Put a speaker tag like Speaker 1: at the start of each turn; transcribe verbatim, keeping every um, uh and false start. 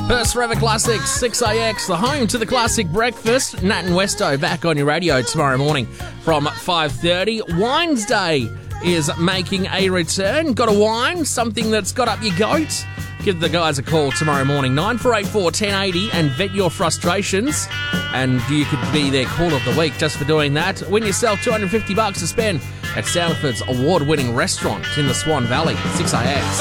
Speaker 1: Perth's Forever Classics, six A X, the home to the classic breakfast. Nat and Westo back on your radio tomorrow morning from five thirty. Wines Day is making a return. Got a wine, something that's got up your goat? Give the guys a call tomorrow morning, nine four eight four, one zero eight zero, and vet your frustrations. And you could be their call of the week just for doing that. Win yourself two hundred fifty bucks to spend at Sanford's award-winning restaurant in the Swan Valley, six A X.